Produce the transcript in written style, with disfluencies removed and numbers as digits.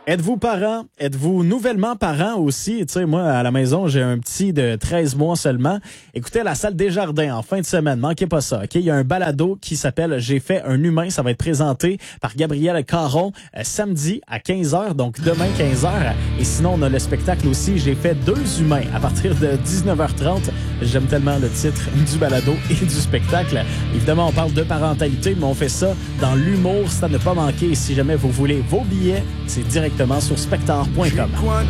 Êtes-vous parent? Êtes-vous nouvellement parent aussi? Tu sais, moi, à la maison, j'ai un petit de 13 mois seulement. Écoutez, la salle Desjardins, en fin de semaine, manquez pas ça, OK? Il y a un balado qui s'appelle « J'ai fait un humain ». Ça va être présenté par Gabriel Caron samedi à 15h, donc demain 15h. Et sinon, on a le spectacle aussi « J'ai fait deux humains » à partir de 19h30. J'aime tellement le titre du balado et du spectacle. Évidemment, on parle de parentalité, mais on fait ça dans l'humour, c'est à ne pas manquer. Si jamais vous voulez vos billets, c'est directement sur spectar.com.